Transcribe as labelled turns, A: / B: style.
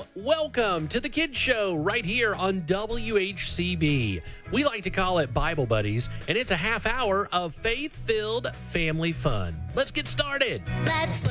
A: Hello, welcome to the Kids Show right here on WHCB. We like to call it Bible Buddies, and it's a half hour of faith-filled family fun. Let's get started.
B: Let's